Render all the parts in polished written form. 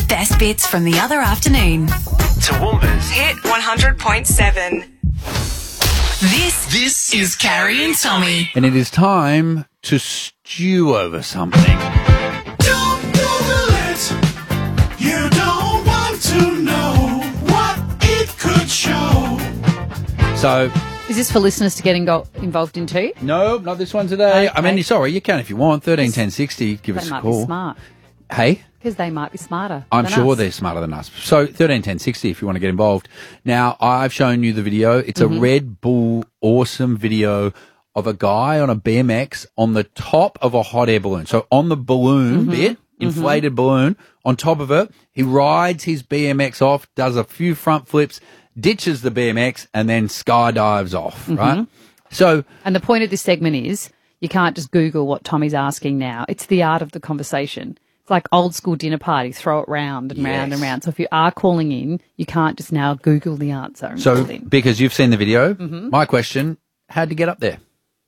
best bits from the other afternoon. Toowoomba's Hit 100.7. This is Carrie and Tommy. And it is time to stew over something. Don't Google it. You don't want to know what it could show. So, Is this for listeners to get involved in too? no, not this one today. I Okay. mean, sorry, you can if you want. 13 10 60, give They us a might be call. smart. Hey? Because they might be smarter. I'm than sure us. they're smarter than us. So 13 10 60 if you want to get involved. Now, I've shown you the video. It's a Red Bull awesome video of a guy on a BMX on the top of a hot air balloon. So on the balloon bit, inflated balloon, on top of it, he rides his BMX off, does a few front flips, ditches the BMX, and then skydives off, right? So And the point of this segment is you can't just Google what Tommy's asking now. It's the art of the conversation. It's like old school dinner party, throw it round and round and Yes. round. So if you are calling in, you can't just now Google the answer. And So, call in. because you've seen the video, my question, how'd you get up there?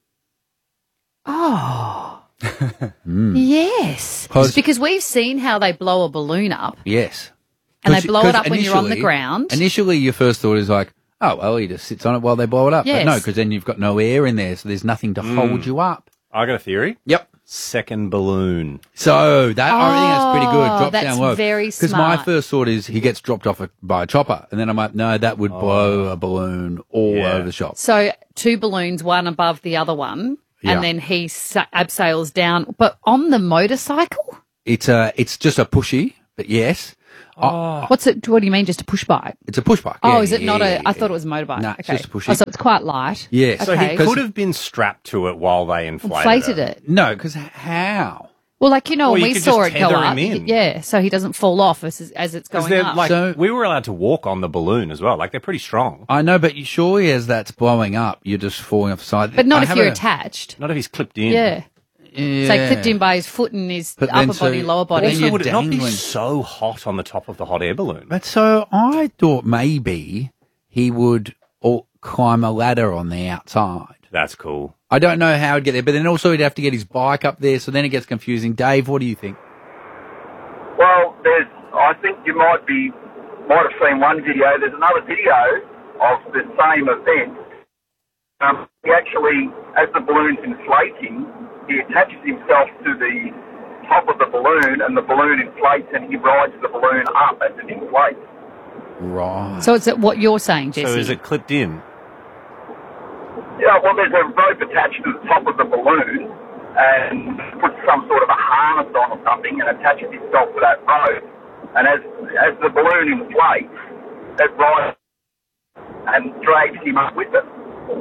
Yes. 'Cause- It's because we've seen how they blow a balloon up Yes. and they 'Cause- blow it 'cause up when you're on the initially- ground. Initially, your first thought is like, oh, well, he just sits on it while they blow it up. Yes. But no, because then you've got no air in there, so there's nothing to hold you up. I got a theory. Yep. Second balloon. So that I think that's pretty good. Drops that's down low. very Because my smart. first thought is he gets dropped off by a chopper, and then I'm like, no, that would blow a balloon all Yeah. over the shop. So two balloons, one above the other one, Yeah. and then he abseils down. But on the motorcycle? It's just a pushy, but yes, What's it? What do you mean, just a push bike? it's a push bike. Oh, Yeah, is it yeah, not yeah, a? yeah, I thought it was a motorbike. Nah, it's okay. just a pushy. Oh, so it's quite light. Yes. So he Okay. could have been strapped to it while they Inflated it. No, because how? Well, like, you know, Or when you we could saw just it go tether up. him in. Yeah, so he doesn't fall off as it's Because going they're up. like, So- we were allowed to walk on the balloon as well. Like, they're pretty strong. I know, but surely as that's blowing up, you're just falling off the side. but not I if have you're a- attached. Not if he's clipped in. Yeah. Yeah. So clipped in by his foot and his But then upper body, so- lower but body. then Also, you're would it not be dangling. so hot on the top of the hot air balloon? But so I thought maybe he would climb a ladder on the outside. That's cool. I don't know how he'd get there, but then also he'd have to get his bike up there, so then it gets confusing. Dave, what do you think? Well, I think you might have seen one video. There's another video of the same event. He actually, as the balloon's inflating, he attaches himself to the top of the balloon, and the balloon inflates, and he rides the balloon up as it inflates. Right. So it's what you're saying, Jesse. So is it clipped in? Yeah, well, there's a rope attached to the top of the balloon, and puts some sort of a harness on or something, and attaches himself to that rope. And as the balloon inflates, it rides and drags him up with it.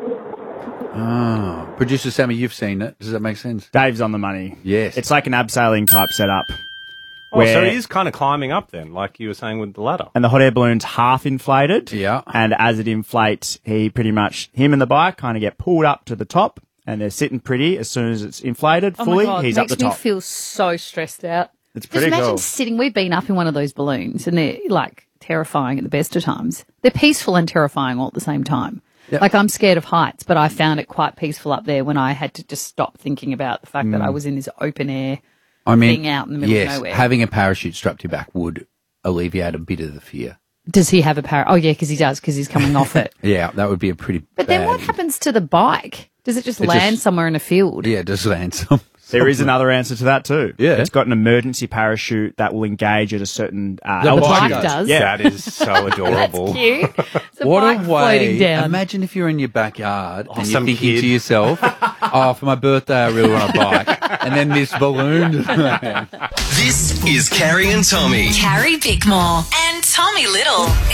Oh. Producer Sammy, you've seen it. Does that make sense? Dave's on the money. Yes. It's like an abseiling type setup. Oh, so he is kind of climbing up then, like you were saying with the ladder. And the hot air balloon's half inflated. Yeah. And as it inflates, him and the bike kind of get pulled up to the top, and they're sitting pretty. As soon as it's inflated Oh fully, my God, he's up makes the top. me feel so stressed out. It's Just pretty imagine cool. sitting. We've been up in one of those balloons, and they're like terrifying at the best of times. They're peaceful and terrifying all at the same time. Yep. Like, I'm scared of heights, but I found it quite peaceful up there when I had to just stop thinking about the fact that I was in this open air thing out in the middle yes, of nowhere. having a parachute strapped to your back would alleviate a bit of the fear. Does he have a Oh, yeah, because he does, because he's coming off it. Yeah, that would be a pretty But bad... then what happens to the bike? Does it just It land just- somewhere in a field? Yeah, just land some... There is another answer to that too. Yeah. It's got an emergency parachute that will engage at a certain The altitude. bike does. does. Yeah. That is so adorable. Cute. It's a What bike a floating way. down. Imagine if you're in your backyard and you're some thinking kid. to yourself, oh, for my birthday I really want a bike. And then this balloon just lands. This is Carrie and Tommy. Carrie Bickmore and Tommy Little.